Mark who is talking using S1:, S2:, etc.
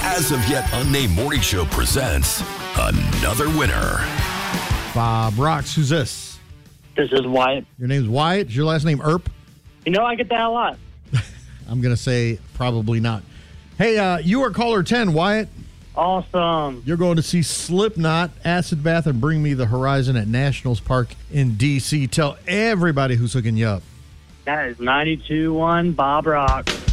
S1: As of Yet Unnamed Morning Show presents another winner.
S2: Bob Rocks, who's this?
S3: This is Wyatt.
S2: Your name's Wyatt. Is your last name Earp?
S3: I get that a lot.
S2: I'm going to say probably not. Hey, you are caller 10, Wyatt.
S3: Awesome.
S2: You're going to see Slipknot, Acid Bath, and Bring Me the Horizon at Nationals Park in D.C. Tell everybody who's hooking you up.
S3: That is 92.1 Bob Rock.